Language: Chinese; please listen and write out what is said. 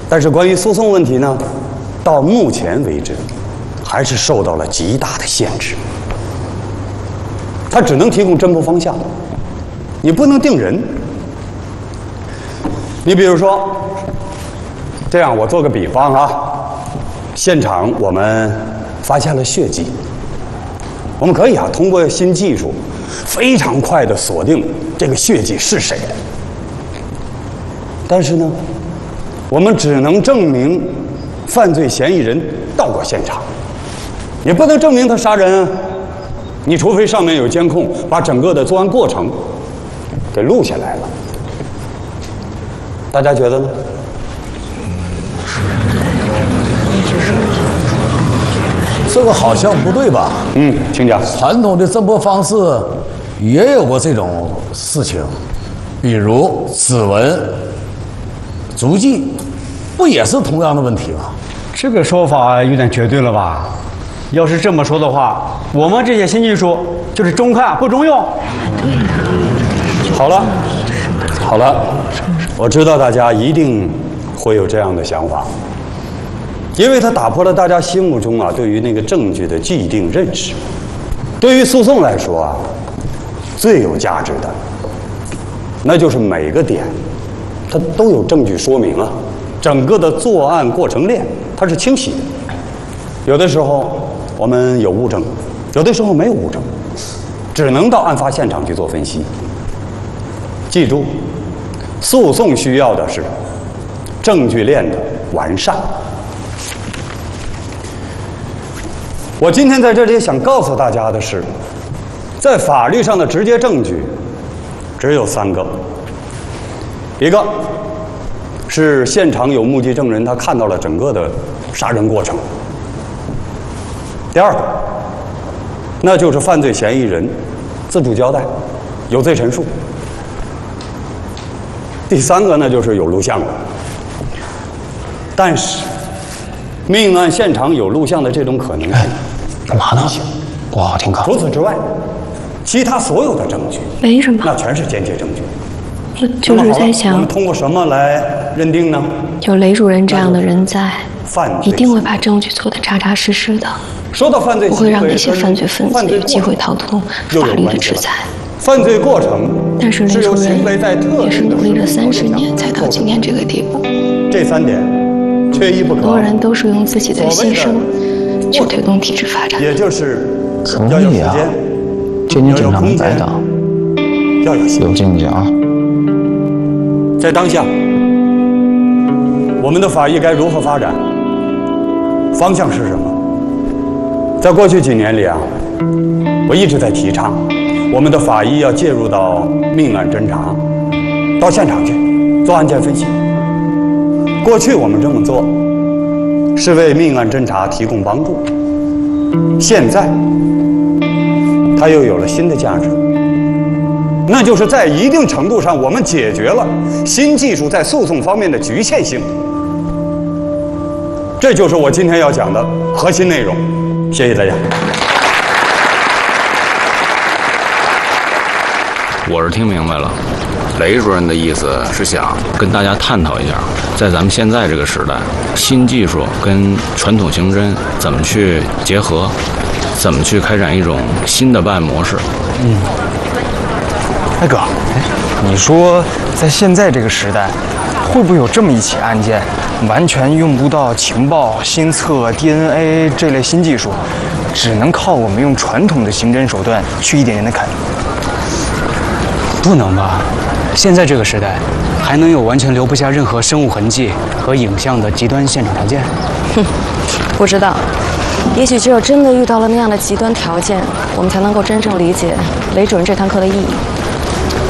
但是关于诉讼问题呢，到目前为止，还是受到了极大的限制。它只能提供侦破方向，你不能定人。你比如说，这样我做个比方啊，现场我们发现了血迹，我们可以通过新技术，非常快的锁定这个血迹是谁的。但是呢，我们只能证明犯罪嫌疑人到过现场，也不能证明他杀人啊。你除非上面有监控，把整个的作案过程给录下来了。大家觉得呢？ 这个好像不对吧？ 请讲。 传统的侦破方式也有过这种事情，比如指纹、足迹，不也是同样的问题吗？ 这个说法有点绝对了吧？要是这么说的话，我们这些新技术就是中看不中用。 好了，好了，我知道大家一定会有这样的想法，因为它打破了大家心目中对于那个证据的既定认识。对于诉讼来说最有价值的，那就是每个点，它都有证据说明整个的作案过程链它是清晰的。有的时候我们有物证，有的时候没有物证，只能到案发现场去做分析。记住，诉讼需要的是证据链的完善。我今天在这里想告诉大家的是，在法律上的直接证据只有3个，一个是现场有目击证人，他看到了整个的杀人过程；第二个，那就是犯罪嫌疑人自主交代，有罪陈述；第三个呢，就是有录像的。但是，命案现场有录像的这种可能性， 干嘛呢？不好好听课。 除此之外，其他所有的证据， 没什么， 那全是间接证据。 我就是在我想们，通过什么来认定呢？ 有雷主任这样的人在， 犯罪一定会把证据做得扎扎实实的， 说到犯罪， 不会让那些犯罪分子有机会逃脱法律的制裁。 犯罪过程， 但是雷主任也是努力了30年才到今天这个地步。 这3点缺一不可。 所有人都是用自己的牺牲去推动体制发展， 也就是可要有时以啊， 间， 这你经常能白当， 要有心。 有境界啊。 在当下，我们的法医该如何发展？方向是什么？在过去几年里我一直在提倡，我们的法医要介入到命案侦查，到现场去做案件分析。过去我们这么做，是为命案侦查提供帮助。现在，它又有了新的价值。那就是在一定程度上，我们解决了新技术在诉讼方面的局限性。这就是我今天要讲的核心内容。谢谢大家。 我是听明白了，雷主任的意思是想跟大家探讨一下，在咱们现在这个时代，新技术跟传统刑侦怎么去结合，怎么去开展一种新的办案模式。 大哥，你说在现在这个时代，会不会有这么一起案件，完全用不到情报、心测、DNA 这类新技术，只能靠我们用传统的刑侦手段去一点点的砍？ 不能吧？现在这个时代，还能有完全留不下任何生物痕迹和影像的极端现场条件？ 不知道，也许只有真的遇到了那样的极端条件，我们才能够真正理解雷主任这堂课的意义。